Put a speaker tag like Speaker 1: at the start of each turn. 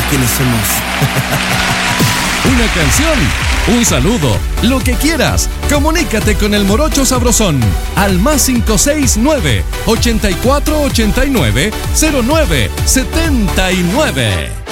Speaker 1: quiénes somos.
Speaker 2: Una canción, un saludo, lo que quieras. Comunícate con el Morocho Sabrosón al +569 8489 0979.